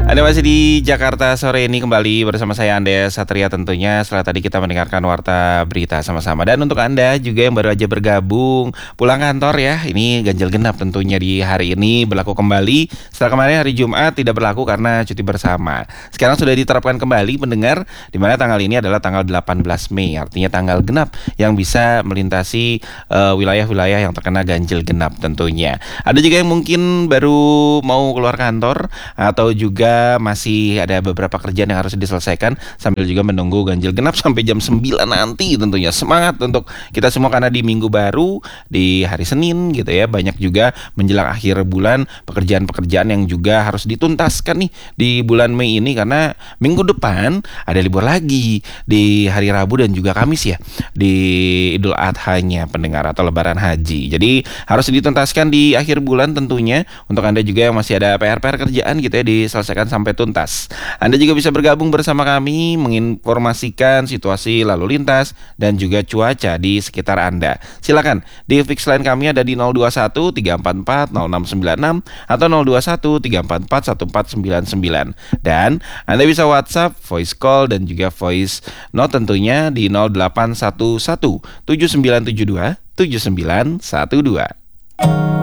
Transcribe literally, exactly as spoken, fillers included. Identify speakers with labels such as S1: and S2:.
S1: Anda masih di Jakarta sore ini kembali bersama saya Andes Satria tentunya setelah tadi kita mendengarkan warta berita sama-sama. Dan untuk Anda juga yang baru aja bergabung pulang kantor ya, ini ganjil genap tentunya di hari ini berlaku kembali. Setelah kemarin hari Jumat tidak berlaku karena cuti bersama. Sekarang sudah diterapkan kembali pendengar, di mana tanggal ini adalah tanggal delapan belas Mei, artinya tanggal genap yang bisa melintasi uh, wilayah-wilayah yang terkena ganjil genap tentunya. Ada juga yang mungkin baru mau keluar kantor atau juga masih ada beberapa kerjaan yang harus diselesaikan sambil juga menunggu ganjil genap sampai jam sembilan nanti tentunya. Semangat untuk kita semua karena di minggu baru, di hari Senin gitu ya, banyak juga menjelang akhir bulan pekerjaan-pekerjaan yang juga harus dituntaskan nih di bulan Mei ini, karena minggu depan ada libur lagi di hari Rabu dan juga Kamis ya, di Idul Adha-nya pendengar atau Lebaran Haji. Jadi harus dituntaskan di akhir bulan tentunya. Untuk Anda juga yang masih ada P R-P R kerjaan gitu ya, diselesaikan sampai tuntas. Anda juga bisa bergabung bersama kami menginformasikan situasi lalu lintas dan juga cuaca di sekitar Anda. Silakan di fix line kami ada di nol dua satu tiga empat empat nol enam sembilan enam atau nol dua satu tiga empat empat satu empat sembilan sembilan. Dan Anda bisa WhatsApp, voice call dan juga voice note tentunya di nol delapan satu satu tujuh sembilan tujuh dua tujuh sembilan satu dua.